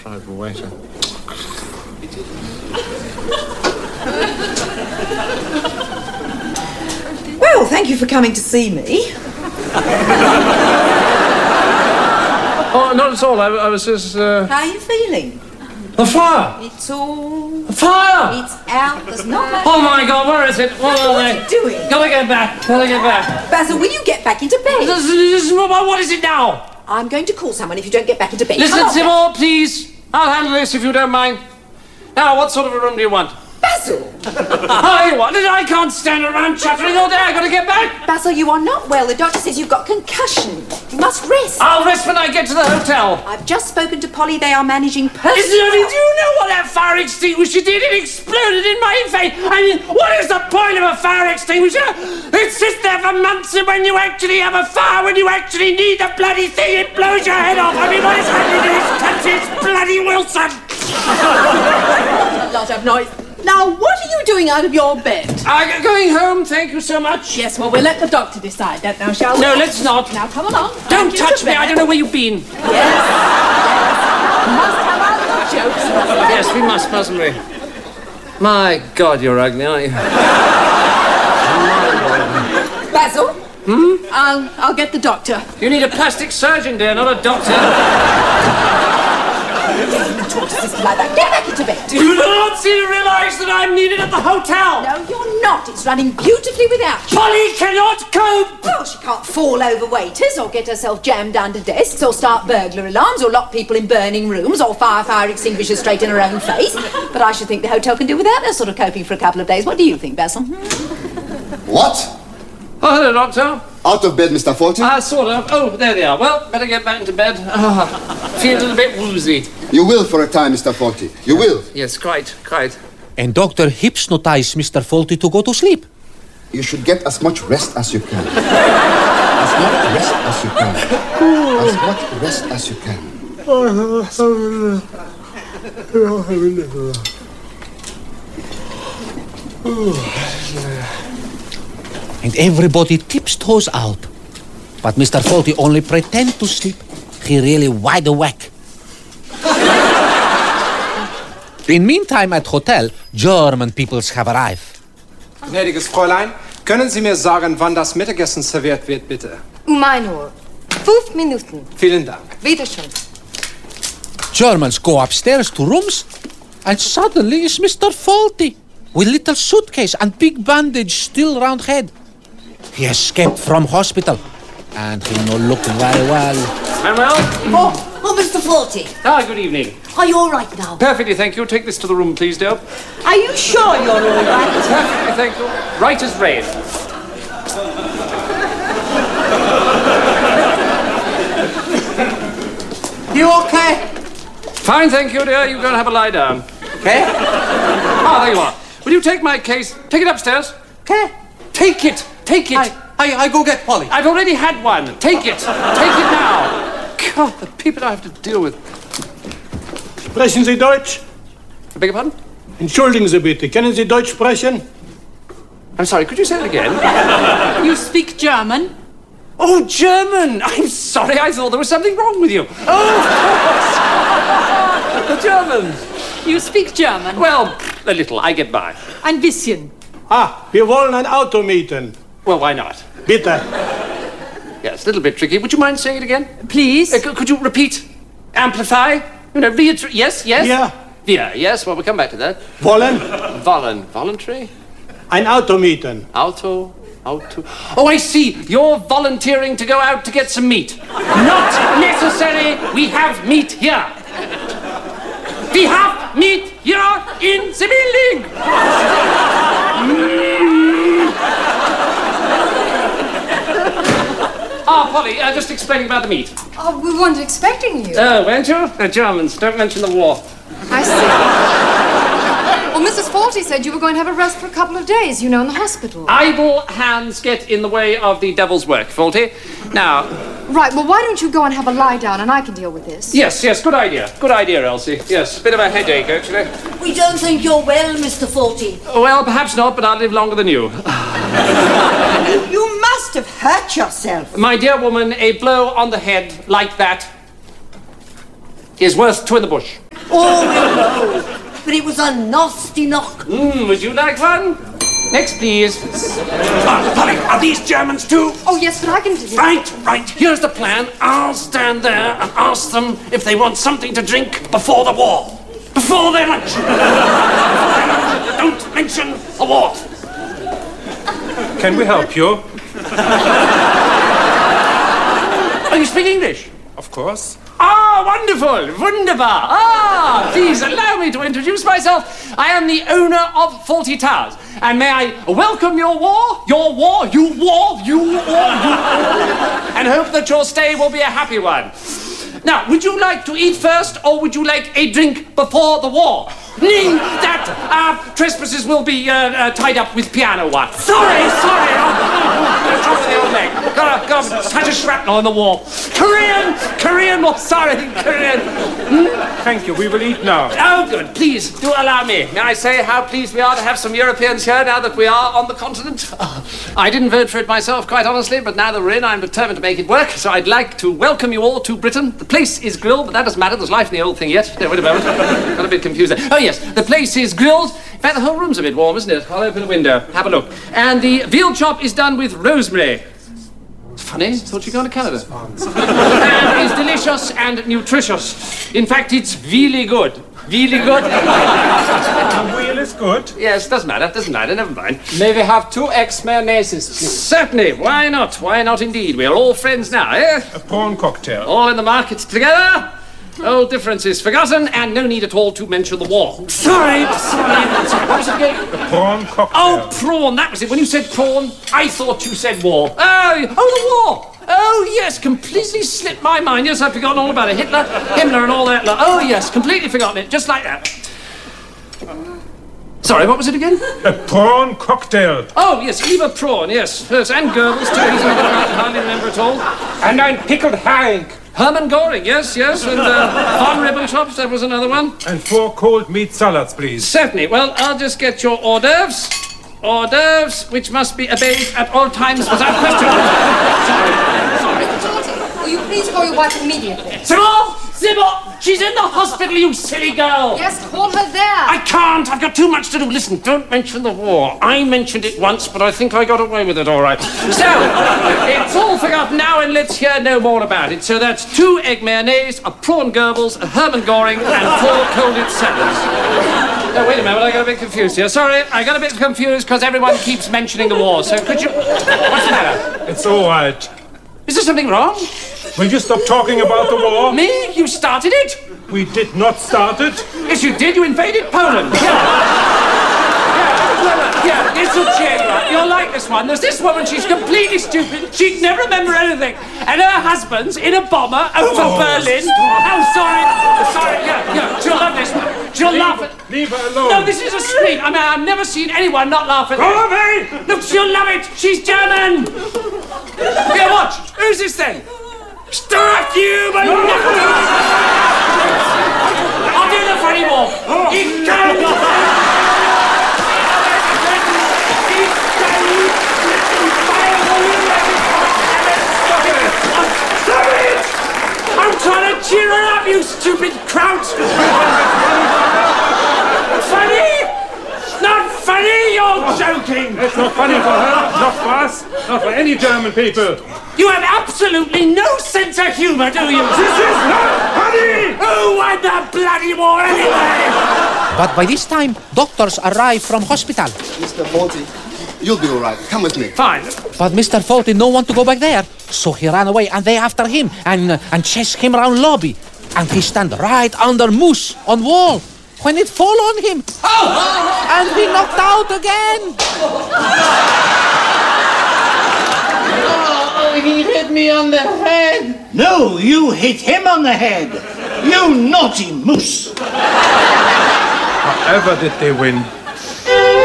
Private waiter. Well, thank you for coming to see me. Oh, not at all. I was just... How are you feeling? The fire! It's all... The fire! It's out. There's not much... Oh, my God, where is it? What are you doing? Gotta get back. Basil, will you get back into bed? What is it now? I'm going to call someone if you don't get back into bed. Listen, Sybil, please. I'll handle this if you don't mind. Now, what sort of a room do you want? Basil! I can't stand around chattering all day. I've got to get back. Basil, you are not well. The doctor says you've got concussion. You must rest. I'll rest when I get to the hotel. I've just spoken to Polly. They are managing perfectly. Do you know what that fire extinguisher did? It exploded in my face. I mean, what is the point of a fire extinguisher? It sits there for months, and when you actually have a fire, when you actually need the bloody thing, it blows your head off. I mean, what is happening in this country? It's bloody Wilson. A lot of noise. Now, what are you doing out of your bed? I'm going home, thank you so much. Yes, well, we'll let the doctor decide that now, shall we? No, let's not. Now, come along. Don't touch me, I don't know where you've been. Yes. We must have our little jokes. Yes, we must, mustn't we? My God, you're ugly, aren't you? Basil? I'll get the doctor. You need a plastic surgeon, dear, not a doctor. Talk to sister like that. Get back into bed. Do you not seem to realise that I'm needed at the hotel? No, you're not. It's running beautifully without you. Polly cannot cope. Well, she can't fall over waiters or get herself jammed under desks or start burglar alarms or lock people in burning rooms or fire extinguishers straight in her own face. But I should think the hotel can do without her sort of coping for a couple of days. What do you think, Basil? What? Oh, hello, Doctor. Out of bed, Mr. Forty? Sort of. Oh, there they are. Well, better get back into bed. Feel a little bit woozy. You will for a time, Mr. Forty. You will. Yes, quite. And doctor hypnotized Mr. Forty to go to sleep. You should get as much rest as you can. As much rest as you can. As much rest as you can. And everybody tiptoes out. But Mr. Forty only pretend to sleep. He really wide awake. In meantime at hotel, German peoples have arrived. Gnädiges Fräulein, können Sie mir sagen, wann das Mittagessen serviert wird, bitte? 1 Uhr. 5 Minuten. Vielen Dank. Wiederschön. Germans go upstairs to rooms, and suddenly is Mr. Forty with little suitcase and big bandage still round head. He escaped from hospital, and he no look very well. Manuel? Oh, Mr. Forty. Good evening. Are you all right now? Perfectly, thank you. Take this to the room, please, dear. Are you sure you're all right? Perfectly, thank you. Right as rain. You okay? Fine, thank you, dear. You go and have a lie down. Okay. There you are. Will you take my case? Take it upstairs. Okay. Take it. I go get Polly. I've already had one. Take it. Take it now. God, the people I have to deal with. Sprechen Sie Deutsch? I beg your pardon? Entschuldigen Sie bitte, können Sie Deutsch sprechen? I'm sorry, could you say it again? You speak German? Oh, German! I'm sorry, I thought there was something wrong with you. Oh, of course! The Germans. You speak German? Well, a little. I get by. Ein bisschen. Wir wollen ein Auto mieten. Well, why not? Bitte. Yes, a little bit tricky. Would you mind saying it again? Please? Could you repeat? Amplify? Reiterate? Yes? Ja. Yeah, yes. Well, we'll come back to that. Wollen? Voluntary? Ein Auto mieten. Auto. Oh, I see. You're volunteering to go out to get some meat. Not necessary. We have meat here. We have meat here in the building. Polly, just explaining about the meat. Oh, we weren't expecting you. Oh, weren't you? The Germans. Don't mention the war. I see. Well, Mrs. Forty said you were going to have a rest for a couple of days, in the hospital. Idle hands get in the way of the devil's work, Forty. Now... Right, well, why don't you go and have a lie down and I can deal with this? Yes, good idea. Good idea, Elsie. Yes, a bit of a headache, actually. We don't think you're well, Mr. Forty. Well, perhaps not, but I'll live longer than you. You must have hurt yourself. My dear woman, a blow on the head like that is worth 2 in the bush. Oh, no. But it was a nasty knock. Would you like one? Next, please. Polly, are these Germans too? Oh, yes, but I can do it. Right. Here's the plan. I'll stand there and ask them if they want something to drink before the war. Before their lunch. Don't mention the war. Can we help you? Oh, you speak English? Of course. Ah, wonderful, wunderbar. Please allow me to introduce myself. I am the owner of Fawlty Towers. And may I welcome you war, and hope that your stay will be a happy one. Now, would you like to eat first, or would you like a drink before the war? Meaning that our trespasses will be tied up with piano wire. Sorry. Drop of the old leg. Got such a shrapnel in the war. Korean war. Sorry, Korean. Thank you. We will eat now. Oh, good. Please, do allow me. May I say how pleased we are to have some Europeans here now that we are on the continent? I didn't vote for it myself, quite honestly, but now that we're in, I'm determined to make it work. So I'd like to welcome you all to Britain. The place is grilled, but that doesn't matter. There's life in the old thing yet. No, wait a moment. Got a bit confused there. Oh, yes. The place is grilled. In fact, the whole room's a bit warm, isn't it? I'll open the window. Have a look. And the veal chop is done with rosemary. It's funny. Thought you'd gone to Canada. And it's delicious and nutritious. In fact, it's really good. Really good. Veal is good. Yes, doesn't matter. Never mind. May we have 2 eggs mayonnaises, please? Certainly. Why not? Why not indeed? We're all friends now, eh? A prawn cocktail. All in the market together. Old differences forgotten, and no need at all to mention the war. Sorry. What was it again? A prawn cocktail. Oh, prawn, that was it. When you said prawn, I thought you said war. Oh, the war. Oh, yes, completely slipped my mind. Yes, I've forgotten all about it. Himmler and all that. Oh, yes, completely forgotten it. Just like that. Sorry, what was it again? A prawn cocktail. Oh, yes, Eva prawn, yes. And Goebbels, too. He's I hardly remember at all. And ein pickled herring. Hermann Göring, yes, and von Ribbentrop, that was another one. And 4 cold meat salads, please. Certainly. Well, I'll just get your hors d'oeuvres. Hors d'oeuvres, which must be obeyed at all times without question. Sorry. Will you please call your wife immediately? Sybil! She's in the hospital, you silly girl! Yes, call her there. I can't! I've got too much to do. Listen, don't mention the war. I mentioned it once, but I think I got away with it all right. So, it's all forgotten now, and let's hear no more about it. So that's 2 egg mayonnaise, a prawn Goebbels, a Hermann Göring, and 4 colded salads. Oh, wait a moment, I got a bit confused here. Sorry, I got a bit confused because everyone keeps mentioning the war. So could you... What's the matter? It's all right. Is there something wrong? Will you stop talking about the war? Me? You started it? We did not start it. Yes, you did. You invaded Poland. Yeah, this will cheer you up. You'll like this one. There's this woman, she's completely stupid. She'd never remember anything. And her husband's in a bomber out for Berlin. Oh, sorry, yeah, she'll love this one. She'll laugh at... Leave her alone. No, this is a scream. I mean, I've never seen anyone not laugh at this. Follow me! Look, she'll love it. She's German. Here, watch. Who's this then? Stuff you, but I'll do the funny walk. He Stop it! I'm trying to cheer her up, you stupid kraut! Funny? Not funny, you're joking! It's not funny for her, not for us, not for any German people. You have absolutely no sense of humour, do you? This is not funny! Who won the bloody war anyway? But by this time, doctors arrive from hospital. Mr. Fawlty, you'll be all right. Come with me. Fine. But Mr. Fawlty no want to go back there. So he ran away and they after him and chase him around lobby. And he stand right under moose on wall. When it fall on him. Oh! And he knocked out again. Oh, he hit me on the head. No, you hit him on the head. You naughty moose. However did they win?